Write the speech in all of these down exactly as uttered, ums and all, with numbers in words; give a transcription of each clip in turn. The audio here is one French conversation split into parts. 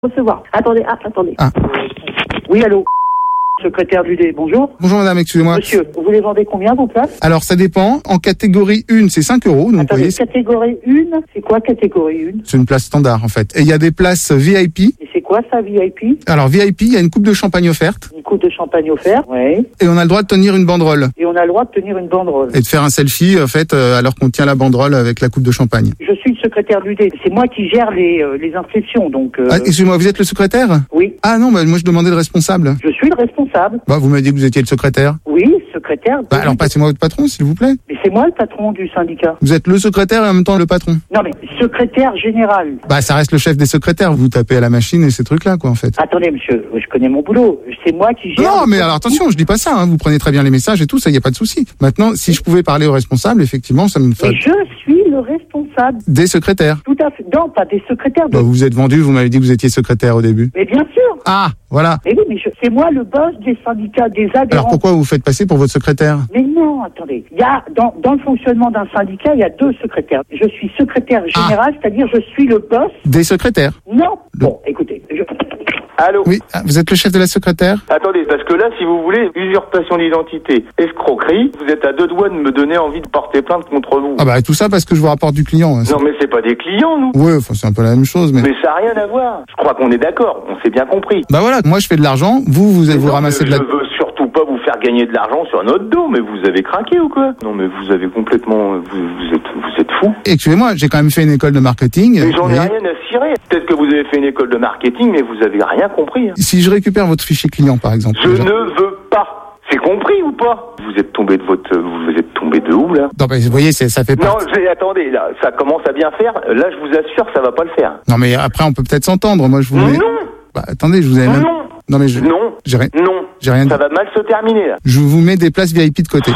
Recevoir. Attendez, ah, attendez. Ah. Oui, allô. Secrétaire du D, bonjour. Bonjour madame, excusez-moi. Monsieur, vous les vendez combien vos places? Alors ça dépend. En catégorie un, c'est cinq euros. Donc, Attendez, vous voyez, catégorie un, c'est quoi catégorie un? c'est une place standard en fait. Et il y a des places V I P. Et c'est quoi ça, V I P? Alors V I P, il y a une coupe de champagne offerte. Une coupe de champagne offerte. Oui. Et on a le droit de tenir une banderole. Et on a le droit de tenir une banderole. Et de faire un selfie en fait euh, alors qu'on tient la banderole avec la coupe de champagne. Je suis le secrétaire du D. C'est moi qui gère les, euh, les inscriptions, donc... Euh... Ah, excusez-moi, vous êtes le secrétaire? Oui. Ah non, bah, moi je demandais le responsable. Je suis le responsable. Bah, vous m'avez dit que vous étiez le secrétaire. Oui, secrétaire. Bah, alors passez-moi votre patron s'il vous plaît. Mais c'est moi le patron du syndicat. Vous êtes le secrétaire et en même temps le patron. Non mais, secrétaire général. Bah ça reste le chef des secrétaires. Vous tapez à la machine et ces trucs-là quoi en fait. Attendez monsieur, je connais mon boulot. C'est moi qui gère... Non, mais alors attention, je dis pas ça. Hein. Vous prenez très bien les messages et tout, ça y a pas de souci. Maintenant, si je pouvais parler au responsable, effectivement, ça me fait. Mais je suis le responsable. Des secrétaires. Tout à fait. Non, pas des secrétaires. De... Bah, vous vous êtes vendu. Vous m'avez dit que vous étiez secrétaire au début. Mais bien sûr. Ah, voilà. Mais oui, mais je... c'est moi le boss des syndicats, des adhérents. Alors pourquoi vous vous faites passer pour votre secrétaire? Mais non, attendez. Il y a dans, dans le fonctionnement d'un syndicat, il y a deux secrétaires. Je suis secrétaire général, ah. C'est-à-dire je suis le boss. Des secrétaires. Non. Le... Bon, écoutez. Je... Allô? Oui, vous êtes le chef de la secrétaire? Attendez, parce que là, si vous voulez, usurpation d'identité, escroquerie, vous êtes à deux doigts de me donner envie de porter plainte contre vous. Ah bah tout ça parce que je vous rapporte du client. Hein, non mais c'est pas des clients, nous. Ouais, enfin c'est un peu la même chose, mais... Mais ça n'a rien à voir. Je crois qu'on est d'accord, on s'est bien compris. Bah voilà, moi je fais de l'argent, vous, vous, vous non, ramassez de la... Je veux surtout pas vous faire gagner de l'argent sur notre dos, mais vous avez craqué ou quoi? Non mais vous avez complètement... Vous, vous êtes vous êtes fou. Excusez-moi, j'ai quand même fait une école de marketing. Mais j'en ai et... rien à cirer. Peut-être que vous avez fait une école de marketing, mais vous avez rien compris. Hein. Si je récupère votre fichier client, par exemple. Je déjà... ne veux pas. C'est compris ou pas? Vous êtes tombé de votre... Vous êtes tombé de où, là? Non, mais vous voyez, c'est, ça fait pas... Non, j'ai... attendez, là, ça commence à bien faire. Là, je vous assure, ça va pas le faire. Non, mais après, on peut peut-être s'entendre. Moi, je vous... Non mets... Bah, attendez, je vous avais même... Non Non, mais je... Non J'ai rien... Non J'ai rien dit. Ça va mal se terminer, là. Je vous mets des places V I P de côté.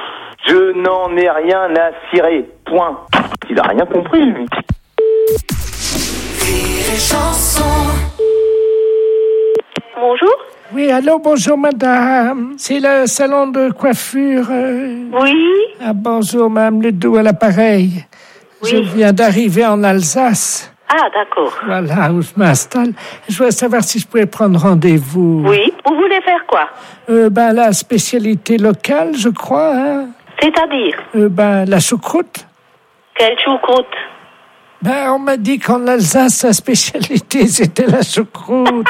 Je n'en ai rien à cirer. Point. Il a rien compris, lui. Bonjour. Oui, allô, bonjour madame. C'est le salon de coiffure. Euh... Oui. Ah, bonjour madame Ledoux à l'appareil. Oui. Je viens d'arriver en Alsace. Ah, d'accord. Voilà où je m'installe. Je voulais savoir si je pouvais prendre rendez-vous. Oui. Vous voulez faire quoi? Euh, ben, la spécialité locale, je crois, hein. C'est-à-dire? Euh, ben, la choucroute. Quelle choucroute? Ben, on m'a dit qu'en Alsace, sa spécialité, c'était la choucroute.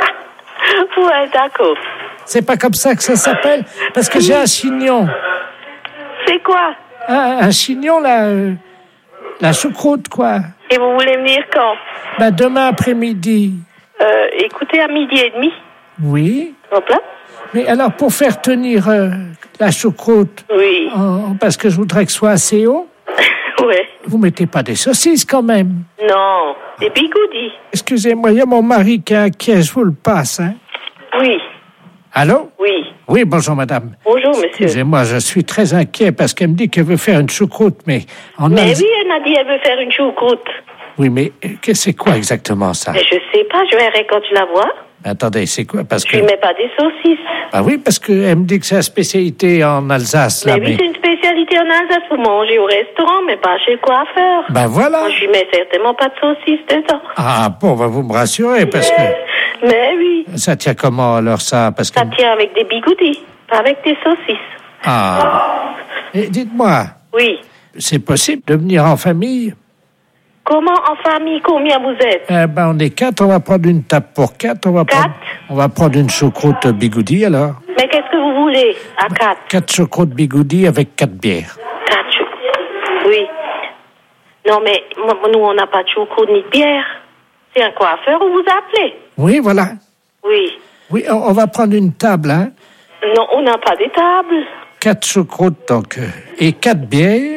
Ouais, d'accord. C'est pas comme ça que ça s'appelle? Parce que j'ai un chignon. C'est quoi? Un, un chignon, la, euh, la choucroute, quoi. Et vous voulez venir quand? Ben, demain après-midi. Euh, écoutez, à midi et demi. Oui. Hop là. Mais alors, pour faire tenir euh, la choucroute, oui. En, parce que je voudrais que ce soit assez haut, ouais. Vous mettez pas des saucisses quand même? Non, des bigoudis. Excusez-moi, il y a mon mari qui est inquiet, je vous le passe, hein? Oui. Allô? Oui. Oui, bonjour madame. Bonjour monsieur. Excusez-moi, je suis très inquiet parce qu'elle me dit qu'elle veut faire une choucroute, mais... En mais Alsace... oui, elle m'a dit qu'elle veut faire une choucroute. Oui, mais que c'est quoi exactement ça? Mais je sais pas, je verrai quand tu la vois. Attendez, c'est quoi? Parce je que... lui mets pas des saucisses. Ah oui, parce qu'elle me dit que c'est la spécialité en Alsace. Mais là, oui, mais... c'est une spécialité en Alsace pour manger au restaurant, mais pas chez le coiffeur. Ben voilà. Moi, je lui mets certainement pas de saucisses dedans. Ah bon, ben vous me rassurez, parce que... Mais oui. Ça tient comment alors ça? Parce que... Ça tient avec des bigoudis, pas avec des saucisses. Ah. Et dites-moi. Oui. C'est possible de venir en famille? Comment en famille? Combien vous êtes? Eh ben, on est quatre, on va prendre une table pour quatre. On va quatre? Prendre, on va prendre une choucroute bigoudi, alors. Mais qu'est-ce que vous voulez, à ben, quatre? Quatre choucroutes bigoudi avec quatre bières. Quatre choucroutes? Oui. Non, mais nous, on n'a pas de choucroute ni de bière. C'est un coiffeur où vous appelez? Oui, voilà. Oui. Oui, on, on va prendre une table, hein? Non, on n'a pas des tables. Quatre choucroutes, donc, euh, et quatre bières.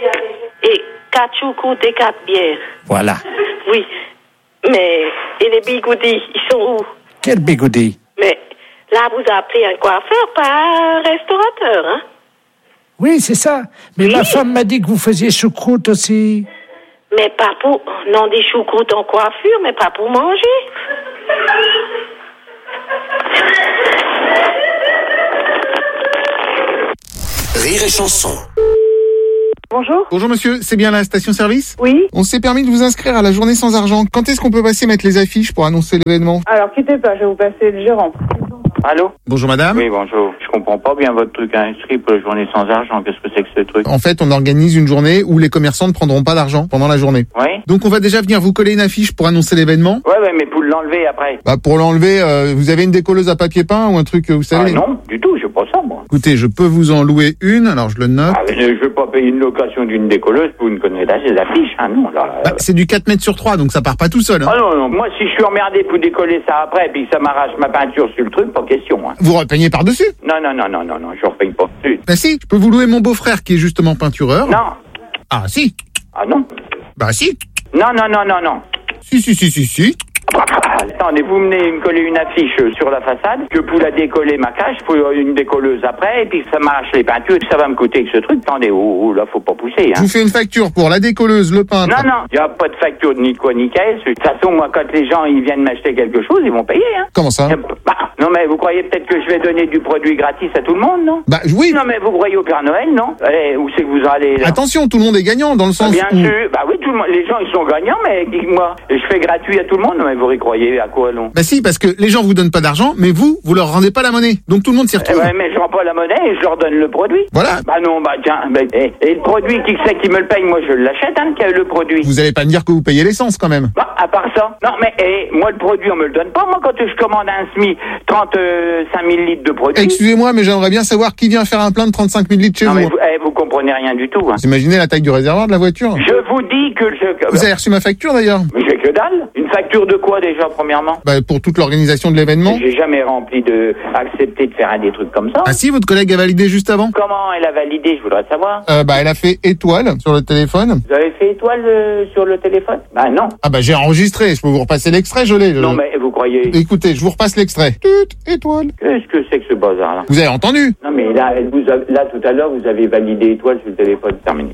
Et quatre choucroutes et quatre bières. Voilà. Oui. Mais, et les bigoudis, ils sont où? Quel bigoudi? Mais, là, vous appelez un coiffeur, pas un restaurateur, hein? Oui, c'est ça. Mais oui. Ma femme m'a dit que vous faisiez choucroute aussi. Mais pas pour... Non, des choucroutes en coiffure, mais pas pour manger. Rire et chanson. Bonjour. Bonjour monsieur, c'est bien la station-service ? Oui. On s'est permis de vous inscrire à la journée sans argent. Quand est-ce qu'on peut passer mettre les affiches pour annoncer l'événement ? Alors, quittez pas, je vais vous passer le gérant. Allô? Bonjour madame. Oui, bonjour. Je comprends pas bien votre truc inscrit pour la journée sans argent. Qu'est-ce que c'est que ce truc? En fait, on organise une journée où les commerçants ne prendront pas d'argent pendant la journée. Oui? Donc on va déjà venir vous coller une affiche pour annoncer l'événement. Ouais, ouais, mais pour l'enlever après. Bah pour l'enlever, euh, vous avez une décolleuse à papier peint ou un truc, vous savez? Ah non, du tout, j'ai pas ça, moi. Écoutez, je peux vous en louer une, alors je le note. Ah, mais je veux pas payer une location d'une décolleuse pour une connerie des affiches, hein, non, là. Bah, c'est du quatre mètres sur trois, donc ça part pas tout seul. Hein. Ah non, non, moi si je suis emmerdé pour décoller ça après, puis que ça m'arrache ma peinture sur le truc, pas question, hein. Vous repeignez par-dessus? Non, non, non, non, non, non, je repeigne pas dessus. Bah si, je peux vous louer mon beau-frère qui est justement peintureur. Non. Ah si. Ah non. Bah si. Non, non, non, non, non. Si, si, si, si, si. Attendez, vous venez me coller une affiche sur la façade, que pour la décoller ma cage, faut une décolleuse après, et puis que ça m'arrache les peintures, et que ça va me coûter que ce truc. Attendez, oh, oh, là, faut pas pousser, Je hein. vous fais une facture pour la décolleuse, le peintre. Non, non, y a pas de facture ni quoi ni qu'est-ce. De toute façon, moi, quand les gens, ils viennent m'acheter quelque chose, ils vont payer, hein. Comment ça? Bah, non, mais vous croyez peut-être que je vais donner du produit gratis à tout le monde, non? Bah oui. Non, mais vous croyez au Père Noël, non? Eh, où c'est que vous allez, là? Attention, tout le monde est gagnant dans le sens Bien où... sûr, bah oui, tout le monde, les gens, ils sont gagnants, mais dites-moi, je fais gratuit à tout le monde, non, mais vous y croyez à quoi, non? Bah si, parce que les gens vous donnent pas d'argent, mais vous, vous leur rendez pas la monnaie. Donc tout le monde s'y Eh retrouve. ouais, mais je rends pas la monnaie et je leur donne le produit. Voilà. Bah non, bah tiens, bah, et, et le produit, qui c'est qui me le paye? Moi, je l'achète, hein, le produit. Vous allez pas me dire que vous payez l'essence quand même. Bah, à part ça. Non, mais eh, moi, le produit, on me le donne pas. Moi, quand je commande un S M I, trente-cinq mille litres de produit. Excusez-moi, mais j'aimerais bien savoir qui vient faire un plein de trente-cinq mille litres chez Non, vous. mais vous, eh, vous comprenez rien du tout, hein. Vous imaginez la taille du réservoir de la voiture? Je vous dis que je... Vous avez reçu ma facture d'ailleurs? Mais j'ai que dalle. Une facture de quoi, déjà, premièrement? Bah pour toute l'organisation de l'événement. J'ai jamais rempli de... accepté de faire un des trucs comme ça. Ah si, votre collègue a validé juste avant? Comment elle a validé, je voudrais savoir. Euh, bah elle a fait étoile sur le téléphone. Vous avez fait étoile euh, sur le téléphone? Bah non. Ah bah j'ai enregistré, je peux vous repasser l'extrait, je l'ai. je- Non, mais vous croyez... Écoutez, je vous repasse l'extrait. Tut, étoile. Qu'est-ce que c'est que ce bazar-là? Vous avez entendu? Non, mais là, vous avez- là, tout à l'heure, vous avez validé étoile sur le téléphone. Terminé.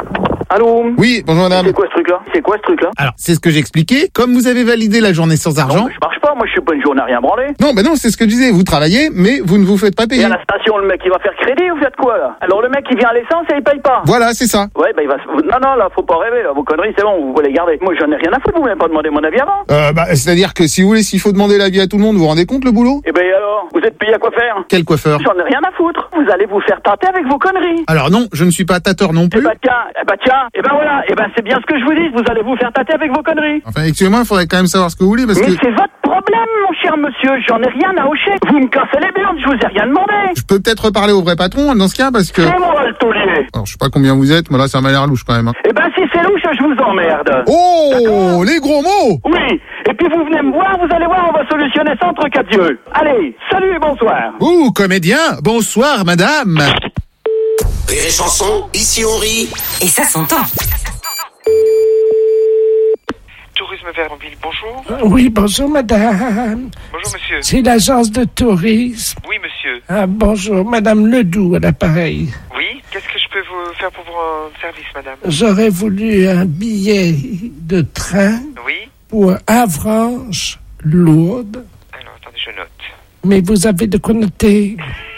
Allô? Oui, bonjour madame. C'est quoi ce truc-là? C'est quoi ce truc-là? Alors, c'est ce que j'expliquais. Comme vous avez validé la journée sans argent... Non, je marche pas, moi je suis pas une journée à rien branler. Non, bah non, c'est ce que je disais. Vous travaillez, mais vous ne vous faites pas Et payer. à la station, le mec il va faire crédit, vous faites quoi là? Alors le mec il vient à l'essence et il paye pas. Voilà, c'est ça. Ouais, bah il va se... Non, non, là, faut pas rêver, là, vos conneries, c'est bon, vous pouvez les garder. Moi j'en ai rien à foutre, vous m'avez pas demandé mon avis avant. Euh, bah, c'est-à-dire que si vous voulez, s'il faut demander l'avis à tout le monde, vous vous rendez compte le boulot? Et ben et alors, vous êtes payé à quoi faire? Quel coiffeur? J'en ai rien à foutre. Vous allez vous faire tâter avec vos conneries. Alors non, je ne suis pas tâteur non Eh plus. bah tiens, eh bah tiens, eh ben voilà, eh ben c'est bien ce que je vous dis, vous allez vous faire tâter avec vos conneries. Enfin, excusez-moi, il faudrait quand même savoir ce que vous voulez, parce Mais que c'est votre problème, mon cher monsieur, j'en ai rien à hocher. Vous me cassez les burnes, je vous ai rien demandé. je peux peut-être reparler au vrai patron dans ce cas, parce que... C'est moi le taulier. Alors, je sais pas combien vous êtes, mais là, ça m'a l'air louche quand même. hein. Eh ben si c'est louche, je vous emmerde. Oh, les gros mots! Oui, et puis vous venez me voir, vous allez voir, on va solutionner ça entre quatre yeux. Allez, salut et bonsoir. Ouh, comédien, bonsoir madame. Rire et chanson, ici on rit. Et ça s'entend. Tourisme Vernonville, bonjour. Euh, Oui, bonjour madame. Bonjour monsieur. C'est l'agence de tourisme. Oui monsieur. Ah, bonjour, madame Ledoux à l'appareil. Oui, qu'est-ce que je peux vous faire pour vous rendre service madame? J'aurais voulu un billet de train Oui. pour Avranches, Lourdes. Alors attendez, je note. Mais vous avez de quoi noter.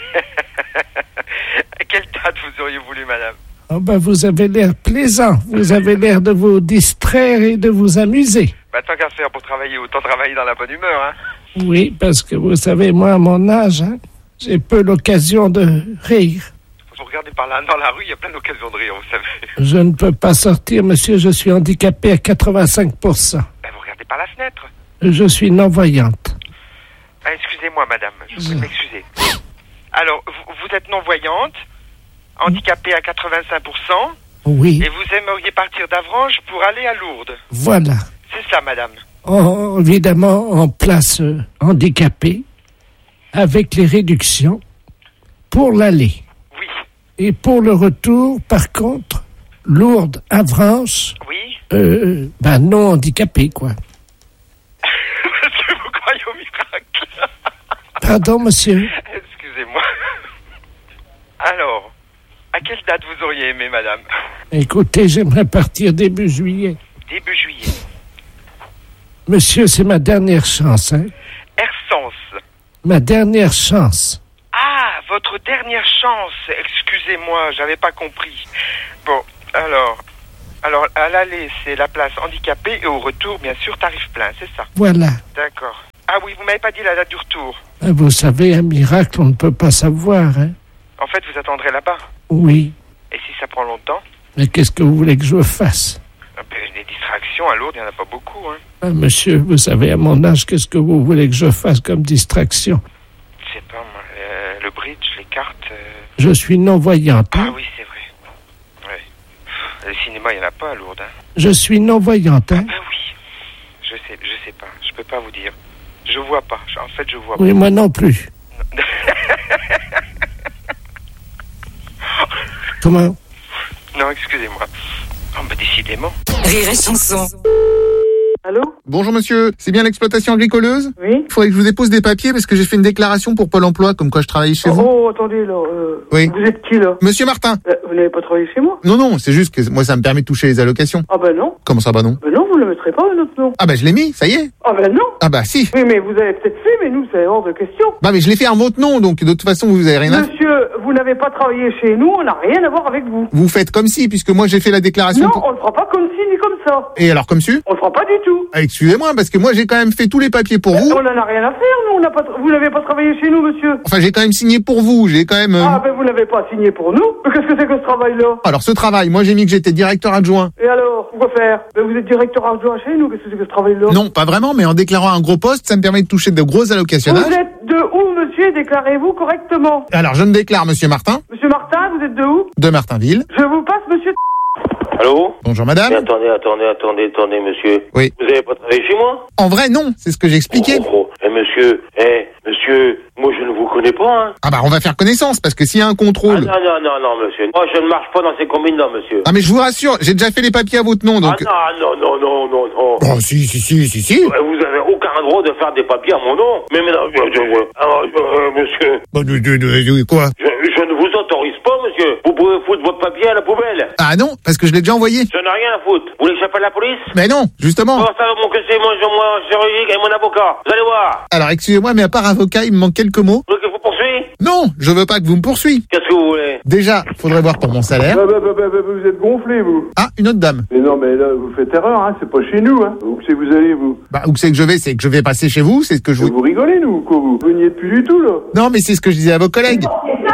À quelle date vous auriez voulu madame? Oh ben, vous avez l'air plaisant. Vous avez l'air de vous distraire et de vous amuser. Bah tant qu'à faire pour travailler, autant travailler dans la bonne humeur, hein. Oui, parce que vous savez, moi, à mon âge, hein, j'ai peu l'occasion de rire. Vous regardez par là, dans la rue, il y a plein d'occasions de rire, vous savez. Je ne peux pas sortir, monsieur, je suis handicapé à quatre-vingt-cinq pour cent. Bah vous regardez par la fenêtre. Je suis non-voyante. Ah, excusez-moi madame, je vous prie de Je- m'excuser. Alors, vous, vous êtes non-voyante, handicapée à quatre-vingt-cinq pour cent, Oui, et vous aimeriez partir d'Avranches pour aller à Lourdes. voilà. C'est ça madame. En- évidemment, en place euh, handicapée, avec les réductions, pour l'aller. Oui. Et pour le retour, par contre, Lourdes, Avranches, Oui. euh, ben non handicapé, quoi. Parce que vous croyez au miracle. Pardon, monsieur. Excusez-moi. Alors, à quelle date vous auriez aimé, madame? Écoutez, j'aimerais partir début juillet. Début juillet. Monsieur, c'est ma dernière chance, hein. Ersens. Ma dernière chance. Ah, votre dernière chance. Excusez-moi, j'avais pas compris. Bon, Alors, alors, à l'aller, c'est la place handicapée et au retour, bien sûr, tarif plein, c'est ça? Voilà. D'accord. Ah oui, vous m'avez pas dit la date du retour. Vous savez, un miracle, on ne peut pas savoir, hein. En fait, vous attendrez là-bas. Oui. Et si ça prend longtemps? Mais qu'est-ce que vous voulez que je fasse? Ah ben, des distractions à Lourdes, il n'y en a pas beaucoup, hein. Ah, monsieur, vous savez, à mon âge, qu'est-ce que vous voulez que je fasse comme distraction? Je sais pas, moi, euh, le bridge, les cartes... Euh... Je suis non-voyante, hein. Ah oui, c'est vrai. Ouais. Pff, le cinéma, il n'y en a pas à Lourdes, hein. Je suis non-voyante, hein. Ah bah oui. Je sais, je sais pas, je peux pas vous dire. Je vois pas, en fait, je vois oui, pas. moi non plus. Comment? Non, excusez-moi. Oh, bah décidément. Rire et chanson. Allô? Bonjour monsieur, c'est bien l'exploitation agricoleuse? Oui. Il faudrait que je vous dépose des papiers parce que j'ai fait une déclaration pour Pôle emploi comme quoi je travaille chez oh, vous. Oh, attendez, là. Euh, Oui. Vous êtes qui, là? Monsieur Martin. euh, Vous n'avez pas travaillé chez moi? Non, non, c'est juste que moi ça me permet de toucher les allocations. Ah ben non. Comment ça, bah non? Ben non, vous ne le mettrez pas, notre nom. Ah bah je l'ai mis, ça y est. Ah ben non. Ah bah si. Oui, mais vous avez peut-être fait, mais nous, c'est hors de question. Bah mais je l'ai fait en votre nom, donc de toute façon vous avez rien à... Monsieur, vous n'avez pas travaillé chez nous, on n'a rien à voir avec vous. Vous faites comme si, puisque moi j'ai fait la déclaration... Non, pour- on ne fera pas comme ci ni comme ça. Et alors comme su? On ne fera pas du tout. Ah, excusez-moi, parce que moi j'ai quand même fait tous les papiers pour vous. On n'en a rien à faire, nous. On n'a pas, vous n'avez pas travaillé chez nous, monsieur. Enfin j'ai quand même signé pour vous, j'ai quand même... euh, Ah ben vous n'avez pas signé pour nous. Mais qu'est-ce que c'est que ce travail-là? Alors ce travail, moi j'ai mis que j'étais directeur adjoint. Et alors, pourquoi faire? Ben vous êtes directeur adjoint chez nous, qu'est-ce que c'est que ce travail-là? Non, pas vraiment, mais en déclarant un gros poste, ça me permet de toucher de gros allocationnages. Vous êtes de où, monsieur? Déclarez-vous correctement. Alors je me déclare monsieur Martin, Monsieur Martin, vous êtes de où? de Martinville. Je vous passe, monsieur. Allô? Bonjour Mais madame. attendez, attendez, attendez, attendez, monsieur. Oui. Vous avez pas travaillé chez moi? En vrai non, c'est ce que j'ai expliqué. Oh, oh, oh. Eh, monsieur, eh, monsieur, moi je ne vous connais pas, hein. Ah bah on va faire connaissance, parce que s'il y a un Ah contrôle... non, non, non, non, monsieur. Moi je ne marche pas dans ces combines-là, monsieur. Ah mais je vous rassure, j'ai déjà fait les papiers à votre nom, donc... Ah non, non, non, non, non, non. Oh si, si, si, si, si. Vous avez aucun droit de faire des papiers à mon nom. Mais, mais non, je, je, je, alors, euh, monsieur, Bah, de, de, de, de- quoi? je, je ne vous autorise pas, monsieur. Vous pouvez foutre votre papier à la poubelle. Ah non, parce que je l'ai déjà envoyé. Je n'ai rien à foutre. Vous voulez que j'appelle la police? Mais non, justement. Oh, ça va, mon que c'est, moi, je, moi, juridique et mon avocat. Vous allez voir. Alors excusez-moi, mais à part avocat, il me manque quelques mots. Vous voulez que je vous poursuive? Non, je veux pas que vous me poursuiviez. Qu'est-ce que vous voulez? Déjà, faudrait voir pour mon salaire. Bah, bah, bah, bah, bah, vous êtes gonflé, vous. Ah, une autre dame. Mais non, mais là, vous faites erreur, hein. C'est pas chez nous, hein. Où c'est que vous allez, vous? Bah, où c'est que je vais, c'est que je vais passer chez vous, c'est ce que je Vous, vous... vous rigolez, nous, ou quoi, vous? Vous n'y êtes plus du tout, là. Non, mais c'est ce que je disais à vos collègues.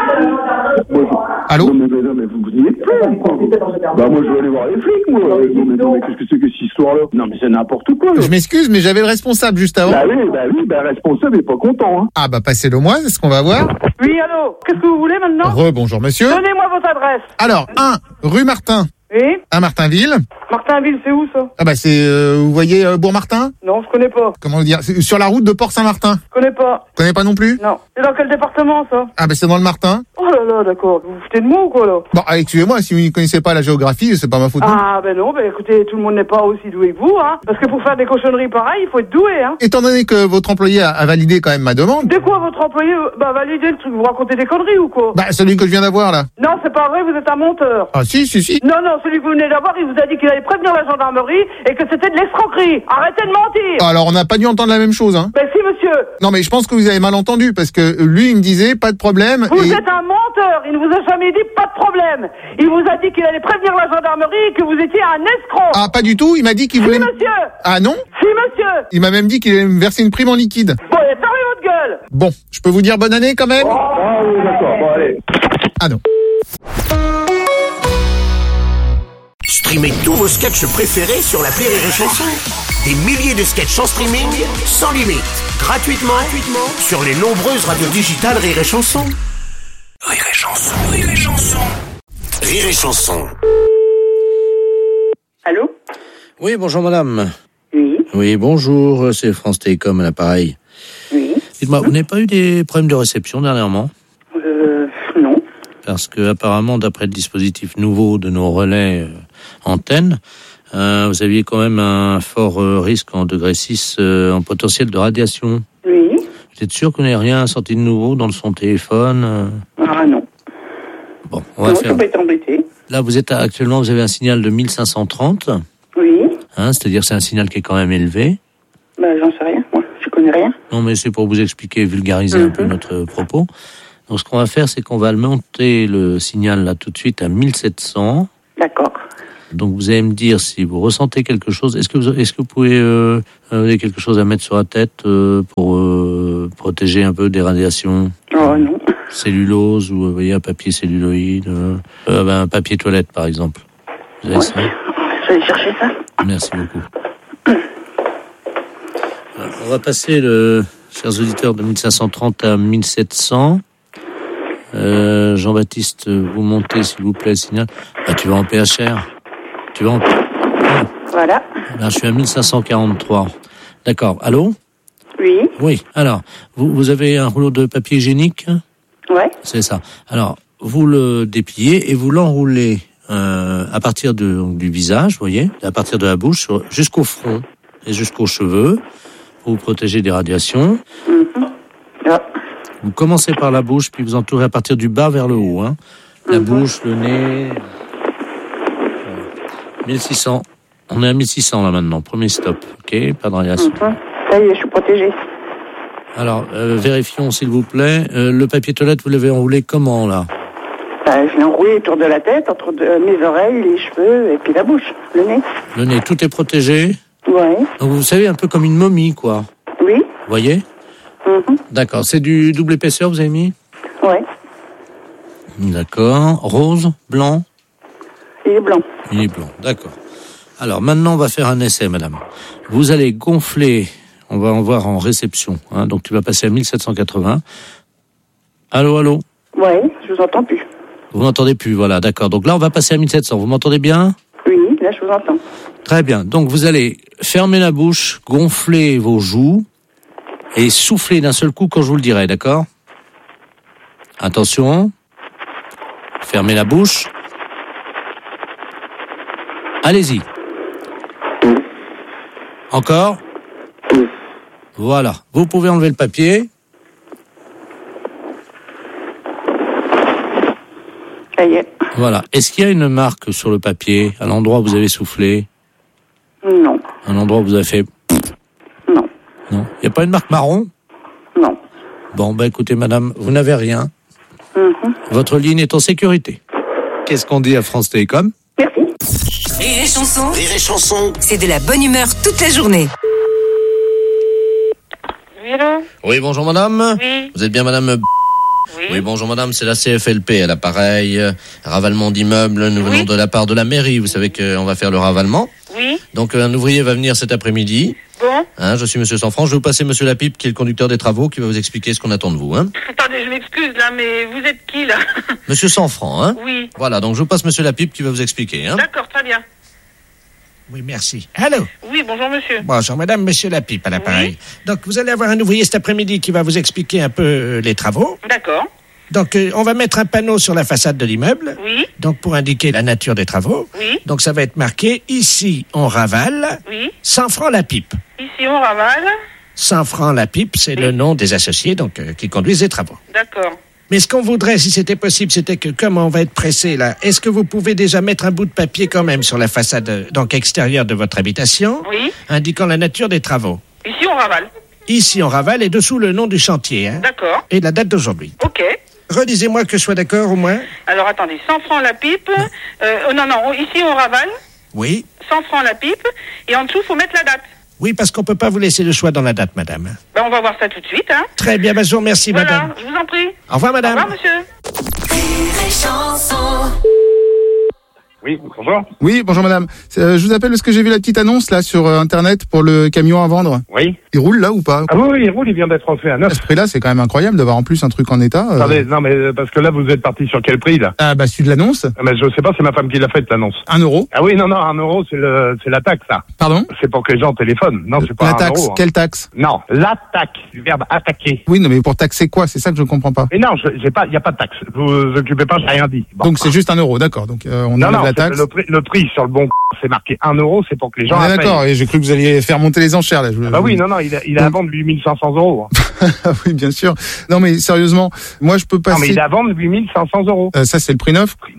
Moi, je- Allô? Non, mais, mais, non, mais vous, vous n'y êtes plus, quoi. Bah, moi, je vais aller voir les flics, moi. Non, mais, non, mais qu'est-ce que c'est que cette histoire-là? Non, mais c'est n'importe quoi, là. Je m'excuse, mais j'avais le responsable juste avant. Bah oui, bah oui, bah, le responsable est pas content, hein. Ah bah passez-le moi, c'est ce qu'on va voir. Oui, allô? Qu'est-ce que vous voulez maintenant? Rebonjour monsieur. Donnez-moi votre adresse. Alors, un, rue Martin, Oui? à Martinville. Martinville, c'est où, ça? Ah bah c'est, euh, vous voyez euh, Bourg-Martin? Non, je connais pas. Comment dire? C'est sur la route de Port-Saint-Martin. Je connais pas. Vous connaissez pas non plus? Non. C'est dans quel département, ça? Ah bah c'est dans le Martin. Oh là là, d'accord. Vous vous foutez de moi ou quoi, là? Bon, ah, excusez-moi, si vous ne connaissez pas la géographie, c'est pas ma faute. non. Ah, ben non, ben écoutez, tout le monde n'est pas aussi doué que vous, hein. Parce que pour faire des cochonneries pareilles, il faut être doué, hein. Étant donné que votre employé a, a validé quand même ma demande, De quoi votre employé va valider le truc? Vous racontez des conneries ou quoi? bah celui que je viens d'avoir là. Non, c'est pas vrai, vous êtes un menteur. Ah si, si, si. Non, non, celui que vous venez d'avoir, il vous a dit qu'il allait prévenir la gendarmerie et que c'était de l'escroquerie. Arrêtez de mentir. Alors on n'a pas dû entendre la même chose, hein. Ben si, monsieur. Non mais je pense que vous avez mal entendu, parce que lui il me disait pas de problème. Vous et... êtes un menteur. Il ne vous a jamais dit pas de problème. Il vous a dit qu'il allait prévenir la gendarmerie et que vous étiez un escroc. Ah pas du tout, il m'a dit qu'il Si, voulait... monsieur. Ah non? Si, monsieur. Il m'a même dit qu'il allait me verser une prime en liquide. Bon, et fermez votre gueule. Bon, je peux vous dire bonne année quand même? Ah oui, d'accord, bon, allez. Ah non. Streamez tous vos sketchs préférés sur l'appli Rire et Chanson. Des milliers de sketchs en streaming, sans limite, gratuitement, gratuitement sur les nombreuses radios digitales Rire et Chanson. Rire et Chanson, Rire et Chanson. Rire et Chanson. Allô? Oui, bonjour madame. Oui. Oui, bonjour, c'est France Télécom à l'appareil. Oui. Dites-moi, vous n'avez pas eu des problèmes de réception dernièrement? Euh, non. Parce que apparemment, d'après le dispositif nouveau de nos relais euh, antennes, euh, vous aviez quand même un fort euh, risque en degré six euh, en potentiel de radiation. Oui. Vous êtes sûr qu'on n'ait rien sorti de nouveau dans son téléphone euh... Ah non. Bon, on va non, faire... je peux être embêté. Là, vous êtes actuellement, vous avez un signal de mille cinq cent trente. Oui. Hein, c'est-à-dire c'est un signal qui est quand même élevé. Ben, j'en sais rien, moi. Je connais rien. Non, mais c'est pour vous expliquer, vulgariser mm-hmm. un peu notre propos. Donc, ce qu'on va faire, c'est qu'on va monter le signal là tout de suite à mille sept cents. D'accord. Donc vous allez me dire si vous ressentez quelque chose. Est-ce que vous, est-ce que vous pouvez euh, avez quelque chose à mettre sur la tête euh, pour euh, protéger un peu des radiations? Oh non. Cellulose ou vous voyez un papier celluloïde, euh, euh, ben, un papier toilette par exemple. Vous avez Ouais. ça? Je vais aller chercher ça. Merci beaucoup. Alors, on va passer, le, chers auditeurs, de mille cinq cent trente à mille sept cents. Euh, Jean-Baptiste, vous montez s'il vous plaît, signal. Ah, tu vas en P H R. Tu vas en... Voilà. Là, je suis à mille cinq cent quarante-trois. D'accord. Allô? Oui. Oui. Alors, vous, vous avez un rouleau de papier hygiénique? Ouais. C'est ça. Alors, vous le dépliez et vous l'enroulez euh, à partir de, donc, du visage, vous voyez, à partir de la bouche sur- jusqu'au front et jusqu'aux cheveux pour vous protéger des radiations. Mm-hmm. Ouais. Vous commencez par la bouche, puis vous entourez à partir du bas vers le haut. Hein. La Mhm. bouche, le nez. mille six cents. On est à mille six cents là maintenant. Premier stop. Ok, pas de radiation. Mhm. Ça y est, je suis protégée. Alors, euh, vérifions s'il vous plaît. Euh, le papier toilette, vous l'avez enroulé comment là? Bah, je l'ai enroulé autour de la tête, entre de- mes oreilles, les cheveux et puis la bouche, le nez. Le nez, tout est protégé. Ouais. Donc vous savez, un peu comme une momie, quoi. Oui. Vous voyez? Mhm. D'accord. C'est du double épaisseur, vous avez mis? Ouais. D'accord. Rose, blanc? Il est blanc. Il est blanc, d'accord. Alors maintenant, on va faire un essai, madame. Vous allez gonfler, on va en voir en réception, hein, donc tu vas passer à mille sept cent quatre-vingts. Allô, allô? Ouais, je vous entends plus. Vous m'entendez plus, voilà, d'accord. Donc là, on va passer à mille sept cents. Vous m'entendez bien? Oui, là, je vous entends. Très bien. Donc vous allez fermer la bouche, gonfler vos joues et souffler d'un seul coup quand je vous le dirai, d'accord? Attention. Fermez la bouche. Allez-y. Encore. Voilà. Vous pouvez enlever le papier. Ça y est. Voilà. Est-ce qu'il y a une marque sur le papier, à l'endroit où vous avez soufflé? Non. Un endroit où vous avez fait... Non. Non. Il n'y a pas une marque marron? Non. Bon, bah écoutez, madame, vous n'avez rien. Mhm. Votre ligne est en sécurité. Qu'est-ce qu'on dit à France Télécom? Merci. Rire et chanson, Rire et chanson. c'est de la bonne humeur toute la journée. Oui, allô? Oui, bonjour madame. Oui. Vous êtes bien madame? Oui. Oui, bonjour madame, c'est la C F L P à l'appareil. euh, Ravalement d'immeubles, nous venons Oui. de la part de la mairie. Vous savez qu'on va faire le ravalement. Oui. Donc euh, un ouvrier va venir cet après-midi. Bon. Hein, je suis monsieur Sanfranc. Je vais vous passer monsieur Lapipe, qui est le conducteur des travaux, qui va vous expliquer ce qu'on attend de vous. Hein. Attendez, je m'excuse là, mais vous êtes qui là? Monsieur Sanfranc, hein. Oui. Voilà, donc je vous passe monsieur Lapipe qui va vous expliquer. Hein. D'accord, très bien. Oui, merci. Allô? Oui, bonjour monsieur. Bonjour, madame, monsieur Lapipe à l'appareil. Donc, vous allez avoir un ouvrier cet après-midi qui va vous expliquer un peu euh, les travaux. D'accord. Donc, euh, on va mettre un panneau sur la façade de l'immeuble. Oui. Donc, pour indiquer la nature des travaux. Oui. Donc, ça va être marqué, ici, on ravale, Oui. cent francs la pipe. Ici on ravale. cent francs la pipe, c'est le nom des associés donc euh, qui conduisent les travaux. D'accord. Mais ce qu'on voudrait, si c'était possible, c'était que, comme on va être pressé là, est-ce que vous pouvez déjà mettre un bout de papier quand même sur la façade euh, donc extérieure de votre habitation, Oui. indiquant la nature des travaux? Ici on ravale. Ici, on ravale et dessous le nom du chantier, hein, D'accord. et la date d'aujourd'hui. Ok. Redisez-moi que je sois d'accord au moins. Alors attendez, cent francs la pipe. Euh, oh, non, non, on- ici on ravale. Oui. cent francs la pipe. Et en dessous, faut mettre la date. Oui, parce qu'on peut pas vous laisser le choix dans la date, madame. Ben, on va voir ça tout de suite, hein. Très bien, ben, je vous remercie, Voilà, madame. je vous en prie. Au revoir, madame. Au revoir, monsieur. Rire et chanson. Oui, bonjour. Oui, bonjour madame. Euh, je vous appelle parce que j'ai vu la petite annonce là sur euh, internet pour le camion à vendre. Oui. Il roule là ou pas? Ah oui, oui, il roule, il vient d'être refait à À neuf. ce prix-là, c'est quand même incroyable d'avoir en plus un truc en état. euh. Attendez, non, mais euh, parce que là, vous êtes parti sur quel prix, là? Ah bah celui de l'annonce, Ah, mais je sais pas, c'est ma femme qui l'a faite, l'annonce. un euro. Ah oui, non, non, un euro, c'est le, c'est la taxe, ça. Pardon? C'est pour que les gens téléphonent. Non, c'est pas La un taxe, euro. hein. quelle taxe? Non, l'attaque, du verbe attaquer. Oui, non mais pour taxer quoi? C'est ça que je comprends pas. Mais non, je- j'ai pas, il y a pas de taxe. Vous vous occupez pas, j'ai rien dit. Bon. Donc c'est juste un euro, d'accord. Donc euh, on non, enlève non, la c'est taxe. le prix, le prix sur le bon c'est marqué un euro, c'est pour que les gens On est la d'accord, payent. et j'ai cru que vous alliez faire monter les enchères là. Je- Ah bah oui, non, non, il a, il a à vendre huit mille cinq cents euros. Ah oui, bien sûr. Non mais sérieusement, moi je peux Non, passer. mais il a à vendre huit mille cinq cents euros. Euh, ça c'est le prix neuf. Prix neuf.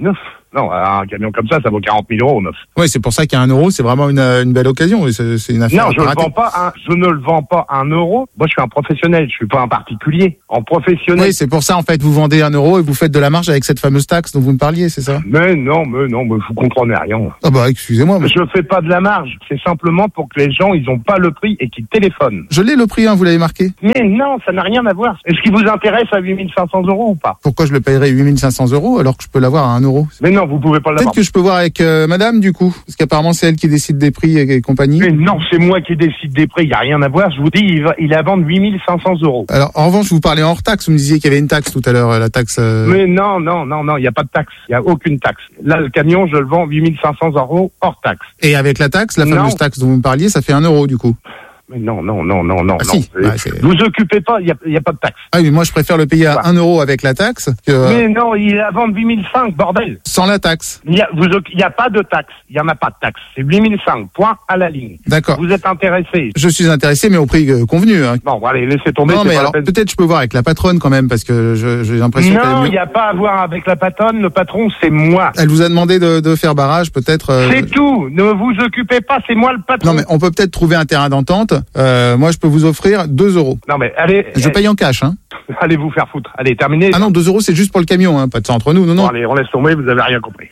Non, un camion comme ça, ça vaut quarante mille euros neuf. Oui, c'est pour ça qu'à un euro, c'est vraiment une, une belle occasion. Et c'est, c'est une affaire. Non, je, le vends pas un, je ne le vends pas un euro. Moi, je suis un professionnel, je suis pas un particulier. En professionnel. Oui, c'est pour ça, en fait, vous vendez un euro et vous faites de la marge avec cette fameuse taxe dont vous me parliez, c'est ça? Mais non, mais non, mais vous comprenez rien. Ah bah, excusez-moi. Mais... Je fais pas de la marge. C'est simplement pour que les gens, ils ont pas le prix et qu'ils téléphonent. Je l'ai le prix, hein, vous l'avez marqué. Mais non, ça n'a rien à voir. Est-ce qu'il vous intéresse à huit mille cinq cents euros ou pas? Pourquoi je le paierais huit mille cinq cents euros alors que je peux l'avoir à un euro? Mais non, vous pouvez pas l'avoir. Peut-être que je peux voir avec euh, madame, du coup. Parce qu'apparemment, c'est elle qui décide des prix et, et compagnie. Mais non, c'est moi qui décide des prix. Il y a rien à voir. Je vous dis, il, va, il est à vendre huit mille cinq cents euros. Alors, en revanche, vous parlez hors taxe. Vous me disiez qu'il y avait une taxe tout à l'heure, la taxe... Euh... Mais non, non, non, non, il n'y a pas de taxe. Il n'y a aucune taxe. Là, le camion, je le vends huit mille cinq cents euros hors taxe. Et avec la taxe, la fameuse non. taxe dont vous me parliez, ça fait un euro, du coup. Mais non, non, non, non, non, ah, non. Si. Bah, c'est... Vous occupez pas, il n'y a, y a pas de taxe. Ah oui, moi je préfère le payer à un euro avec la taxe que... Mais non, il est à vendre huit mille cinq, bordel. Sans la taxe. Il n'y a, a pas de taxe, il n'y en a pas de taxe. C'est huit mille cinq, point à la ligne. D'accord. Vous êtes intéressé? Je suis intéressé, mais au prix euh, convenu. Hein. Bon, allez, laissez tomber. Non, mais pas alors la peine. peut-être je peux voir avec la patronne quand même, parce que je, j'ai l'impression qu'elle... Non, il n'y a pas à voir avec la patronne, le patron c'est moi. Elle vous a demandé de, de faire barrage, peut-être... Euh... C'est tout, ne vous occupez pas, c'est moi le patron. Non, mais on peut peut-être trouver un terrain d'entente. Euh, moi je peux vous offrir deux euros. Non mais allez... Je allez, paye en cash, hein. Allez vous faire foutre. Allez, terminez. Ah non, deux euros c'est juste pour le camion, hein. Pas de ça entre nous, non, non. Bon, allez, on laisse tomber, vous avez rien compris.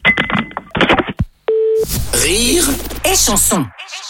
Rire et chanson.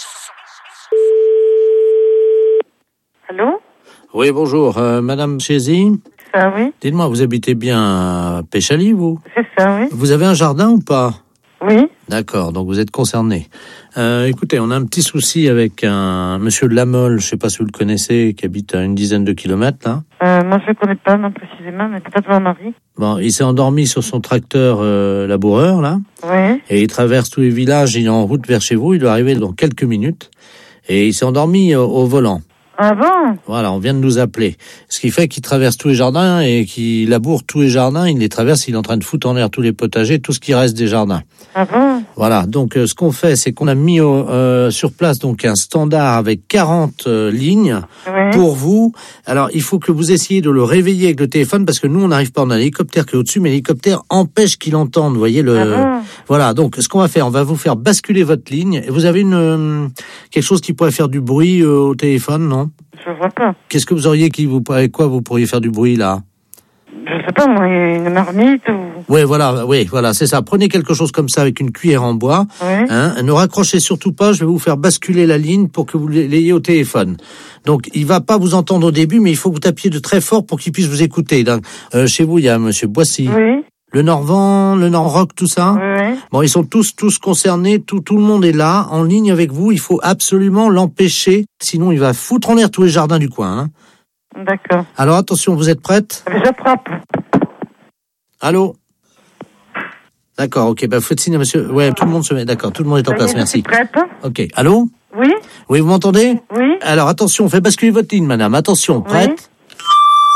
Allô? Oui, bonjour. Euh, Madame Chézy? Ça, oui. Dites-moi, vous habitez bien à Péchaly, vous? C'est ça, oui. Vous avez un jardin ou pas? Oui. D'accord, donc vous êtes concerné. Euh, écoutez, on a un petit souci avec un monsieur de la Mole, je sais pas si vous le connaissez, qui habite à une dizaine de kilomètres, là. Euh, moi, je le connais pas, non, précisément, mais peut-être mon mari. Bon, il s'est endormi sur son tracteur euh, laboureur, là. Oui. Et il traverse tous les villages, il est en route vers chez vous, il doit arriver dans quelques minutes. Et il s'est endormi au, au volant. Ah bon? Voilà, on vient de nous appeler. Ce qui fait qu'il traverse tous les jardins et qu'il laboure tous les jardins, il les traverse, il est en train de foutre en l'air tous les potagers, tout ce qui reste des jardins. Ah bon? Voilà, donc euh, ce qu'on fait, c'est qu'on a mis euh, sur place donc un standard avec quarante euh, lignes oui. pour vous. Alors, il faut que vous essayiez de le réveiller avec le téléphone parce que nous, on n'arrive pas, on a l'hélicoptère qui est au-dessus, mais l'hélicoptère empêche qu'il entende, vous voyez le... Ah bon? Voilà, donc ce qu'on va faire, on va vous faire basculer votre ligne. Et vous avez une euh, quelque chose qui pourrait faire du bruit euh, au téléphone, non? Je vois pas. Qu'est-ce que vous auriez qui vous avec quoi vous pourriez faire du bruit là? Je sais pas moi, une marmite ou... Ouais, voilà, oui, voilà, c'est ça. Prenez quelque chose comme ça avec une cuillère en bois. Oui. Hein, ne raccrochez surtout pas, je vais vous faire basculer la ligne pour que vous l'ayez au téléphone. Donc, il va pas vous entendre au début, mais il faut que vous tapiez de très fort pour qu'il puisse vous écouter. Donc, euh, chez vous, il y a monsieur Boissy. Oui. Le Norvent, le Nord-Rock, tout ça. Oui. Bon, ils sont tous tous concernés, tout tout le monde est là, en ligne avec vous. Il faut absolument l'empêcher, sinon il va foutre en l'air tous les jardins du coin. Hein. D'accord. Alors attention, vous êtes prête? J'attrape. Allô? D'accord, ok, bah faites signe à monsieur. Ouais, tout le monde se met. D'accord, tout le monde est en place, merci. Prête. Ok, allô? Oui. Oui, vous m'entendez? Oui. Alors attention, on fait basculer votre ligne, madame. Attention, prête? Oui.